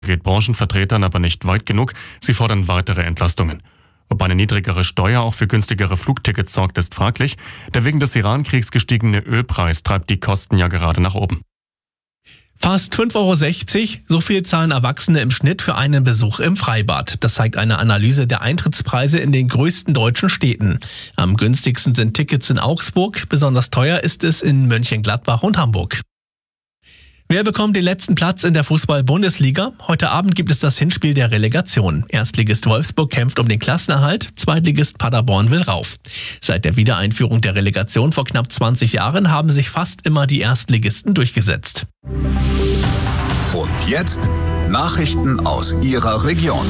Geht Branchenvertretern aber nicht weit genug. Sie fordern weitere Entlastungen. Ob eine niedrigere Steuer auch für günstigere Flugtickets sorgt, ist fraglich. Der wegen des Iran-Kriegs gestiegene Ölpreis treibt die Kosten ja gerade nach oben. Fast 5,60 €, so viel zahlen Erwachsene im Schnitt für einen Besuch im Freibad. Das zeigt eine Analyse der Eintrittspreise in den größten deutschen Städten. Am günstigsten sind Tickets in Augsburg, besonders teuer ist es in Mönchengladbach und Hamburg. Wer bekommt den letzten Platz in der Fußball-Bundesliga? Heute Abend gibt es das Hinspiel der Relegation. Erstligist Wolfsburg kämpft um den Klassenerhalt, Zweitligist Paderborn will rauf. Seit der Wiedereinführung der Relegation vor knapp 20 Jahren haben sich fast immer die Erstligisten durchgesetzt. Und jetzt Nachrichten aus Ihrer Region.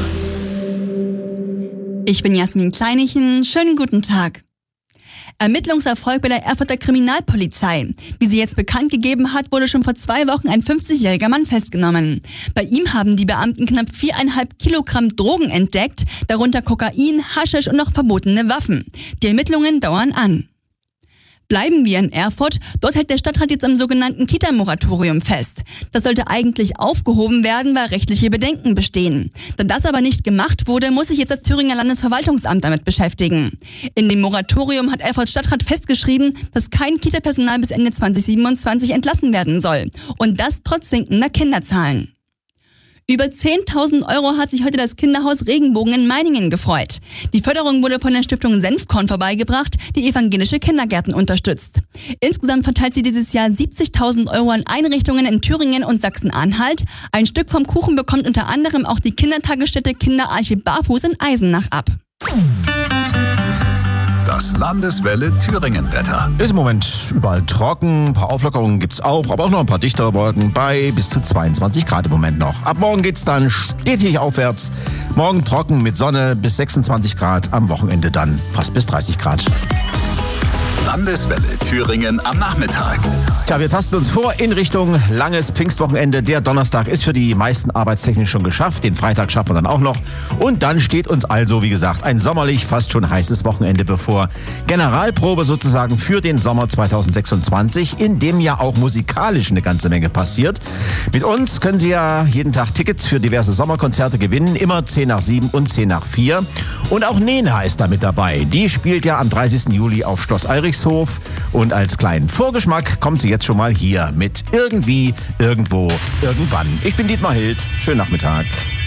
Ich bin Jasmin Kleinichen. Schönen guten Tag. Ermittlungserfolg bei der Erfurter Kriminalpolizei. Wie sie jetzt bekannt gegeben hat, wurde schon vor 2 Wochen ein 50-jähriger Mann festgenommen. Bei ihm haben die Beamten knapp 4,5 Kilogramm Drogen entdeckt, darunter Kokain, Haschisch und noch verbotene Waffen. Die Ermittlungen dauern an. Bleiben wir in Erfurt. Dort hält der Stadtrat jetzt am sogenannten Kita-Moratorium fest. Das sollte eigentlich aufgehoben werden, weil rechtliche Bedenken bestehen. Da das aber nicht gemacht wurde, muss sich jetzt das Thüringer Landesverwaltungsamt damit beschäftigen. In dem Moratorium hat Erfurts Stadtrat festgeschrieben, dass kein Kita-Personal bis Ende 2027 entlassen werden soll. Und das trotz sinkender Kinderzahlen. Über 10.000 € hat sich heute das Kinderhaus Regenbogen in Meiningen gefreut. Die Förderung wurde von der Stiftung Senfkorn vorbeigebracht, die evangelische Kindergärten unterstützt. Insgesamt verteilt sie dieses Jahr 70.000 € an Einrichtungen in Thüringen und Sachsen-Anhalt. Ein Stück vom Kuchen bekommt unter anderem auch die Kindertagesstätte Kinderarche Barfuß in Eisenach ab. Das Landeswelle Thüringen-Wetter. Ist im Moment überall trocken, ein paar Auflockerungen gibt's auch, aber auch noch ein paar dichtere Wolken bei bis zu 22 Grad im Moment noch. Ab morgen geht's dann stetig aufwärts. Morgen trocken mit Sonne bis 26 Grad, am Wochenende dann fast bis 30 Grad. Landeswelle Thüringen am Nachmittag. Tja, wir tasten uns vor in Richtung langes Pfingstwochenende. Der Donnerstag ist für die meisten arbeitstechnisch schon geschafft. Den Freitag schaffen wir dann auch noch. Und dann steht uns also, wie gesagt, ein sommerlich fast schon heißes Wochenende bevor. Generalprobe sozusagen für den Sommer 2026, in dem ja auch musikalisch eine ganze Menge passiert. Mit uns können Sie ja jeden Tag Tickets für diverse Sommerkonzerte gewinnen. Immer 10 nach 7 und 10 nach 4. Und auch Nena ist da mit dabei. Die spielt ja am 30. Juli auf Schloss Eirichshof. Und als kleinen Vorgeschmack kommt sie jetzt schon mal hier mit Irgendwie, Irgendwo, Irgendwann. Ich bin Dietmar Hild. Schönen Nachmittag.